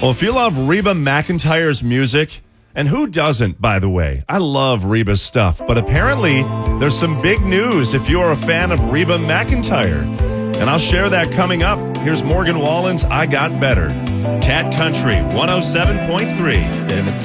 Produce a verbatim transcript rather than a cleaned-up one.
Well, if you love Reba McEntire's music, and who doesn't, by the way? I love Reba's stuff, but apparently there's some big news if you are a fan of Reba McEntire. And I'll share that coming up. Here's Morgan Wallen's I Got Better. Cat Country one oh seven point three.